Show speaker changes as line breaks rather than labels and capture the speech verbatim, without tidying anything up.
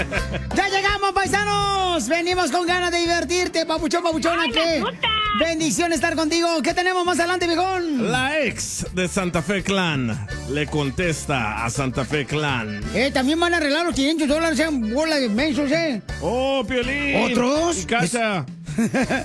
¡Ya llegamos, paisanos! Venimos con ganas de divertirte, papuchón, papuchona.
¡Ay,
¿Qué?
me gusta!
Bendición estar contigo. ¿Qué tenemos más adelante, viejón?
La ex de Santa Fe Clan le contesta a Santa Fe Clan.
Eh, también van a arreglar los quinientos dólares, sean bola de mensos, ¿eh?
¡Oh, Piolín!
¿Otros?
Y Cacha.